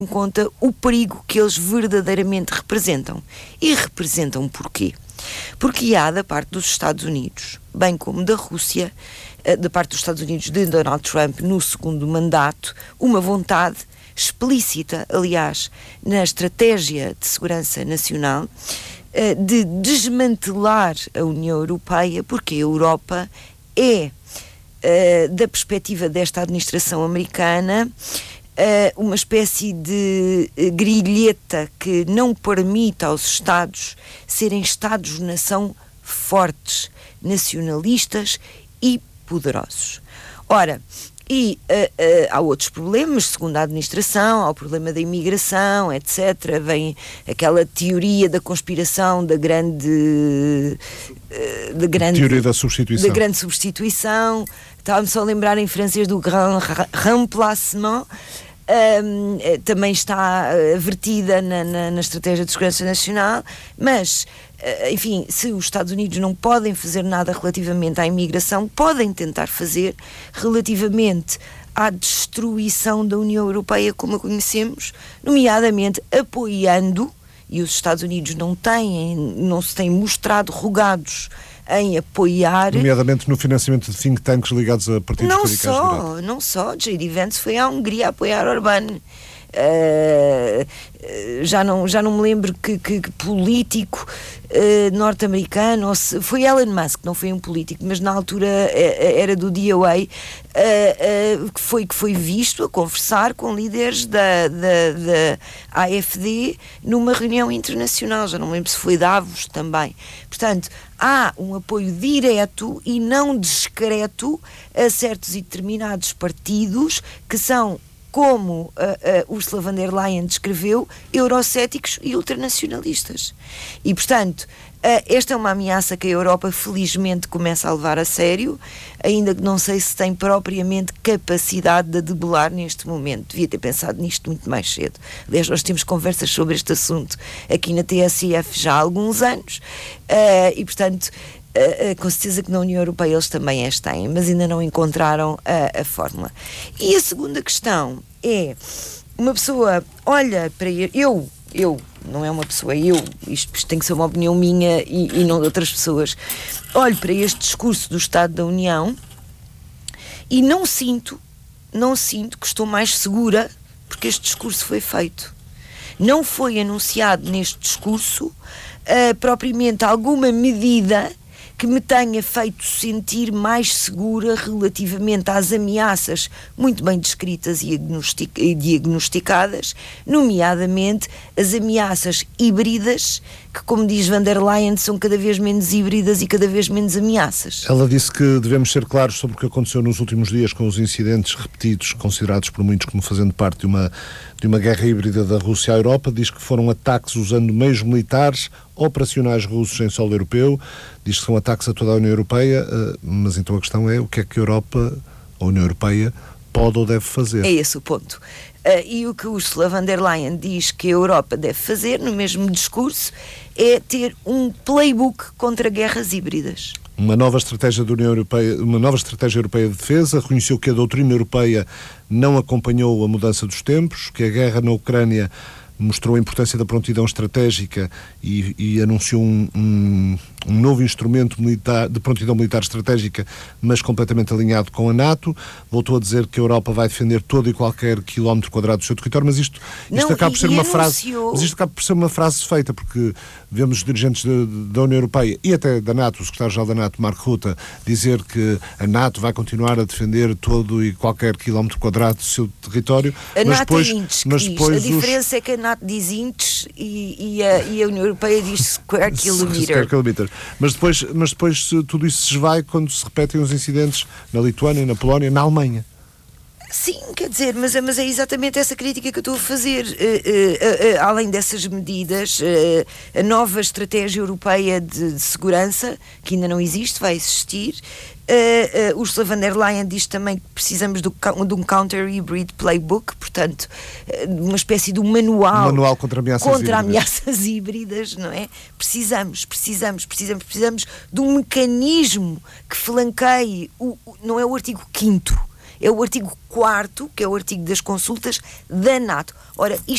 em conta o perigo que eles verdadeiramente representam. E representam porquê? Porque há da parte dos Estados Unidos, bem como da Rússia, da parte dos Estados Unidos de Donald Trump no segundo mandato, uma vontade explícita, aliás, na estratégia de segurança nacional, de desmantelar a União Europeia, porque a Europa é, da perspectiva desta administração americana, uma espécie de grilheta que não permite aos Estados serem Estados-nação fortes, nacionalistas e poderosos. Ora, há outros problemas, segundo a administração, há o problema da imigração, etc. Vem aquela teoria da conspiração, da grande teoria da substituição. Da grande substituição. Estava-me só a lembrar em francês do grand remplacement. Também está vertida na estratégia de segurança nacional, mas, enfim, se os Estados Unidos não podem fazer nada relativamente à imigração, podem tentar fazer relativamente à destruição da União Europeia como a conhecemos, nomeadamente apoiando, e os Estados Unidos não se têm mostrado rogados em apoiar... Nomeadamente no financiamento de think tanks ligados a partidos radicais de direita. Não só. J.D. Vance foi à Hungria apoiar Orbán. Já não me lembro que político norte-americano, ou se, foi Elon Musk, não foi um político, mas na altura era do DOA, que foi visto a conversar com líderes da AfD numa reunião internacional, já não me lembro se foi Davos também. Portanto, há um apoio direto e não discreto a certos e determinados partidos que são, como Ursula von der Leyen descreveu, eurocéticos e ultranacionalistas. E, portanto, esta é uma ameaça que a Europa felizmente começa a levar a sério, ainda que não sei se tem propriamente capacidade de debelar neste momento. Devia ter pensado nisto muito mais cedo. Aliás, nós temos conversas sobre este assunto aqui na TSF já há alguns anos, e, portanto, com certeza que na União Europeia eles também as têm, mas ainda não encontraram a fórmula. E a segunda questão é, uma pessoa olha para eu não é uma pessoa, isto tem que ser uma opinião minha e não de outras pessoas, olho para este discurso do Estado da União e não sinto que estou mais segura porque este discurso foi feito. Não foi anunciado neste discurso propriamente alguma medida que me tenha feito sentir mais segura relativamente às ameaças muito bem descritas e diagnosticadas, nomeadamente as ameaças híbridas, que, como diz von der Leyen, são cada vez menos híbridas e cada vez menos ameaças. Ela disse que devemos ser claros sobre o que aconteceu nos últimos dias com os incidentes repetidos, considerados por muitos como fazendo parte de uma guerra híbrida da Rússia à Europa. Diz que foram ataques usando meios militares operacionais russos em solo europeu. Diz que são ataques a toda a União Europeia, mas então a questão é o que é que a União Europeia pode ou deve fazer? É esse o ponto. E o que Ursula von der Leyen diz que a Europa deve fazer, no mesmo discurso, é ter um playbook contra guerras híbridas. Uma nova estratégia da União Europeia, uma nova estratégia europeia de defesa, reconheceu que a doutrina europeia não acompanhou a mudança dos tempos, que a guerra na Ucrânia mostrou a importância da prontidão estratégica e anunciou um novo instrumento militar, de prontidão militar estratégica, mas completamente alinhado com a NATO. Voltou a dizer que a Europa vai defender todo e qualquer quilómetro quadrado do seu território, mas isto acaba por ser uma frase, mas isto acaba por ser uma frase feita, porque vemos os dirigentes da União Europeia e até da NATO, o secretário-geral da NATO, Mark Rutte, dizer que a NATO vai continuar a defender todo e qualquer quilómetro quadrado do seu território. A NATO é índice, a diferença é que a NATO diz índices e a União Europeia diz square kilometer. Mas depois tudo isso se esvai quando se repetem os incidentes na Lituânia, na Polónia, na Alemanha. Sim, quer dizer, mas é exatamente essa crítica que eu estou a fazer. Além dessas medidas, a nova estratégia europeia de segurança, que ainda não existe, vai existir. Ursula von der Leyen diz também que precisamos de um counter-hybrid playbook, portanto, uma espécie de manual contra ameaças híbridas, não é? Precisamos de um mecanismo que flanqueie, não é o artigo 5º, é o artigo 4º, que é o artigo das consultas da NATO. Ora, isto